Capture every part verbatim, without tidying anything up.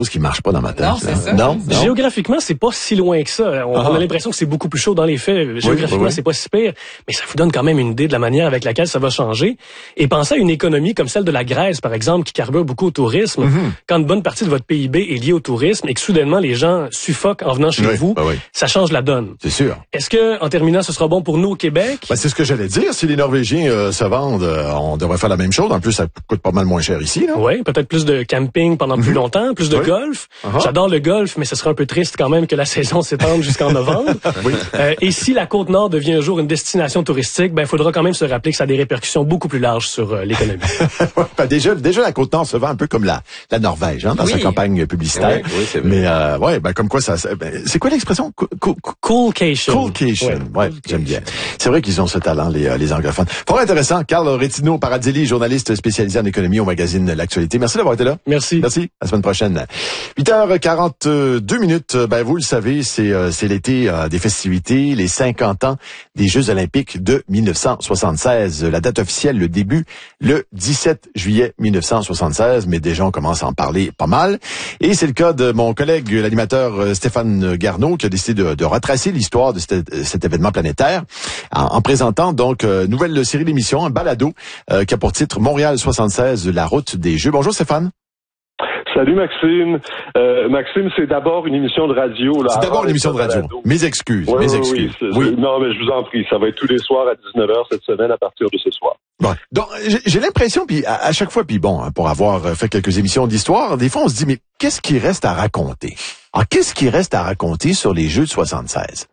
qui marche pas dans ma tête. Non, c'est ça. Non, non. Géographiquement, c'est pas si loin que ça. On, Ah. on a l'impression que c'est beaucoup plus chaud dans les faits. Géographiquement, oui, oui. c'est pas si pire, mais ça vous donne quand même une idée de la manière avec laquelle ça va changer. Et pensez à une économie comme celle de la Grèce, par exemple, qui carbure beaucoup au tourisme. Mm-hmm. Quand une bonne partie de votre P I B est liée au tourisme et que soudainement les gens suffoquent en venant chez Oui, vous, ben oui. ça change la donne. C'est sûr. Est-ce que, en terminant, ce sera bon pour nous au Québec? Ben, c'est ce que j'allais dire. Si les Norvégiens euh, se vendent, euh, on devrait faire la même chose. En plus, ça coûte pas mal moins cher ici, là. Oui, peut-être plus de camping pendant plus longtemps, plus de Oui. golf. Uh-huh. J'adore le golf, mais ce serait un peu triste quand même que la saison s'étende jusqu'en novembre. Oui. Euh, et si la Côte-Nord devient un jour une destination touristique, ben il faudra quand même se rappeler que ça a des répercussions beaucoup plus larges sur euh, l'économie. Ben, déjà, déjà, la Côte-Nord se vend un peu comme la, la Norvège, hein, dans Oui. sa campagne publicitaire. Oui, oui, c'est vrai. Mais, euh, ouais, ben, comme quoi ça, ça- ben, c'est quoi l'expression? Co- co- co- Coolcation. Coolcation. Ouais, j'aime bien. C'est vrai qu'ils ont ce talent, les, euh, les anglophones. Fort intéressant. Carl Retino Paradilli, journaliste spécialisé en économie au magazine L'Actualité. Merci d'avoir été là. Merci. Merci. À la semaine prochaine. huit heures quarante-deux minutes. Ben, vous le savez, c'est, euh, c'est l'été euh, des festivités, les cinquante ans des Jeux Olympiques de mille neuf cent soixante-seize. La date officielle, le début, le dix-sept juillet mille neuf cent soixante-seize, mais déjà on commence à en parler pas mal. Et c'est le cas de mon collègue, l'animateur euh, Stéphane Garneau, qui a décidé de, de retracer l'histoire de cet, cet événement planétaire en, en présentant donc euh, nouvelle série d'émissions, un balado euh, qui a pour titre Montréal soixante-seize, la route des Jeux. Bonjour Stéphane. Salut Maxime. Euh, Maxime, c'est d'abord une émission de radio. Là, C'est d'abord avant une émission de d'être radio. balado. Mes excuses, Oui, mes oui, excuses. oui, c'est- Oui. Non, mais je vous en prie, ça va être tous les soirs à dix-neuf heures cette semaine à partir de ce soir. Bon. Donc, j'ai, j'ai l'impression, puis à, à chaque fois, puis bon, hein, pour avoir euh, fait quelques émissions d'histoire, des fois on se dit, mais qu'est-ce qui reste à raconter? Alors, qu'est-ce qui reste à raconter sur les Jeux de soixante-seize?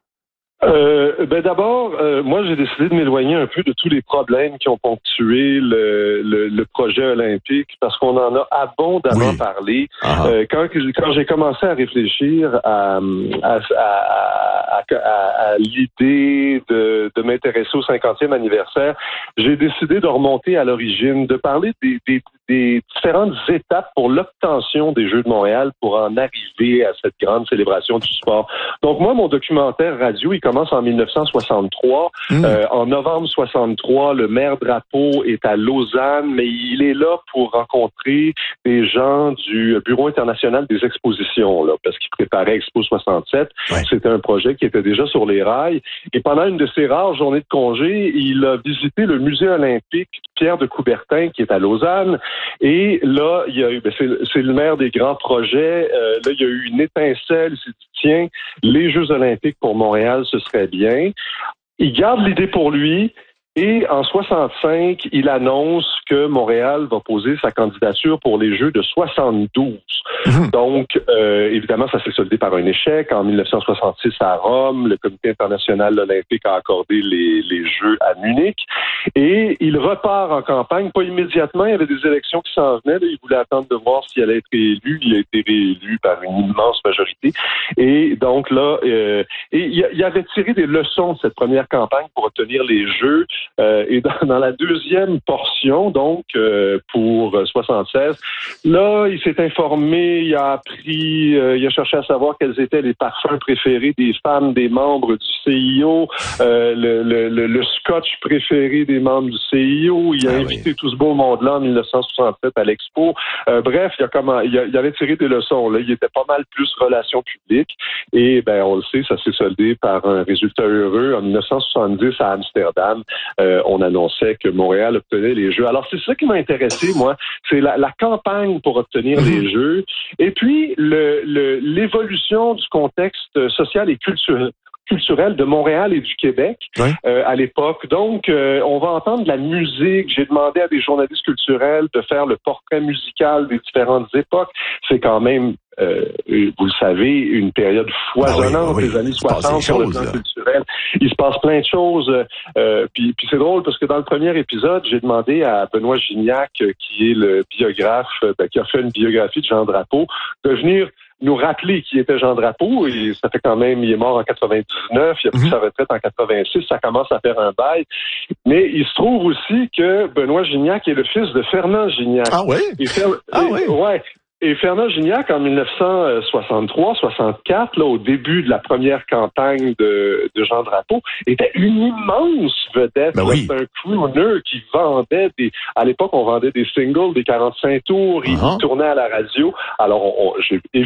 Euh, ben d'abord, euh, moi j'ai décidé de m'éloigner un peu de tous les problèmes qui ont ponctué le, le, le projet olympique parce qu'on en a abondamment Oui. parlé. Ah. Euh, quand quand j'ai commencé à réfléchir à, à, à, à, à, à l'idée de, de m'intéresser au cinquantième anniversaire, j'ai décidé de remonter à l'origine, de parler des, des, des différentes étapes pour l'obtention des Jeux de Montréal pour en arriver à cette grande célébration du sport. Donc moi, mon documentaire radio, il commence en mille neuf cent soixante-trois. Mmh. Euh, en novembre soixante-trois, le maire Drapeau est à Lausanne, mais il est là pour rencontrer des gens du Bureau international des expositions, là, parce qu'il préparait Expo soixante-sept. Ouais. C'était un projet qui était déjà sur les rails. Et pendant une de ses rares journées de congé, il a visité le musée olympique Pierre de Coubertin, qui est à Lausanne. Et là, il y a eu, ben c'est, c'est le maire des grands projets. Euh, là, il y a eu une étincelle. Il s'est dit, tiens, les Jeux olympiques pour Montréal, ce serait bien. Il garde l'idée pour lui. Et en soixante-cinq, il annonce que Montréal va poser sa candidature pour les Jeux de soixante-douze. Mmh. Donc, euh, évidemment, ça s'est soldé par un échec. En mille neuf cent soixante-six, à Rome, le Comité international olympique a accordé les, les Jeux à Munich. Et il repart en campagne, pas immédiatement. Il y avait des élections qui s'en venaient. Là. Il voulait attendre de voir s'il allait être réélu. Il a été réélu par une immense majorité. Et donc là, euh, et il, il avait tiré des leçons de cette première campagne pour obtenir les Jeux. Euh, et dans, dans la deuxième portion, donc, euh, pour soixante-seize, là, il s'est informé, il a appris, euh, il a cherché à savoir quels étaient les parfums préférés des femmes des membres du C I O, euh, le, le, le, le scotch préféré des membres du C I O. Il a Ah invité oui. tout ce beau monde-là en mille neuf cent soixante-sept à l'Expo. Euh, bref, il, a comment, il, a, il avait tiré des leçons. Là. Il était pas mal plus relations publiques. Et ben, on le sait, ça s'est soldé par un résultat heureux. En mille neuf cent soixante-dix, à Amsterdam, euh, on annonçait que Montréal obtenait les Jeux. Alors, c'est ça qui m'a intéressé, moi. C'est la, la campagne pour obtenir Mm-hmm. les Jeux. Et puis, le, le, l'évolution du contexte social et culturel culturel de Montréal et du Québec Oui. euh, à l'époque. Donc, euh, on va entendre de la musique. J'ai demandé à des journalistes culturels de faire le portrait musical des différentes époques. C'est quand même, euh, vous le savez, une période foisonnante Ah oui, oui, des années il se passe soixante des sur le choses, plan là. culturel. Il se passe plein de choses. Euh, puis, puis c'est drôle parce que dans le premier épisode, j'ai demandé à Benoît Gignac, euh, qui est le biographe, euh, ben, qui a fait une biographie de Jean Drapeau, de venir nous rappeler qui était Jean Drapeau, et ça fait quand même, il est mort en quatre-vingt-dix-neuf, il a pris Mm-hmm. sa retraite en quatre-vingt-six, ça commence à faire un bail. Mais il se trouve aussi que Benoît Gignac est le fils de Fernand Gignac. Ah oui? Et Fer- Ah et- oui? Ouais. Et Fernand Gignac, en mille neuf cent soixante-trois soixante-quatre, là, au début de la première campagne de, de Jean Drapeau, était une immense vedette. Ben oui. C'est un crooner qui vendait des... À l'époque, on vendait des singles, des quarante-cinq tours. Il Uh-huh. tournait à la radio. Alors, on, on- j'ai